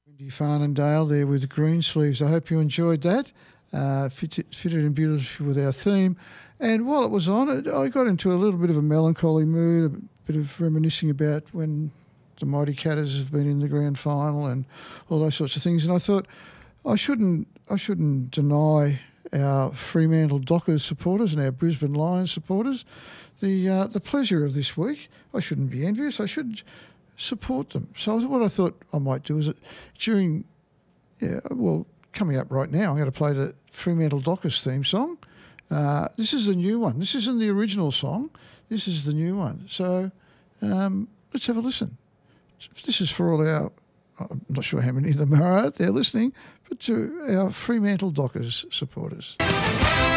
Wendy Farnandale there with Greensleeves. I hope you enjoyed that. Fitted in beautifully with our theme. And while it was on, I got into a little bit of a melancholy mood, a bit of reminiscing about when the Mighty Catters have been in the grand final and all those sorts of things. And I thought I shouldn't deny our Fremantle Dockers supporters and our Brisbane Lions supporters the pleasure of this week. I shouldn't be envious. I should support them. So what I thought I might do is that coming up right now, I'm going to play the Fremantle Dockers theme song. This is the new one. This isn't the original song. This is the new one. So let's have a listen. This is for all our, I'm not sure how many of them are out there listening, but to our Fremantle Dockers supporters.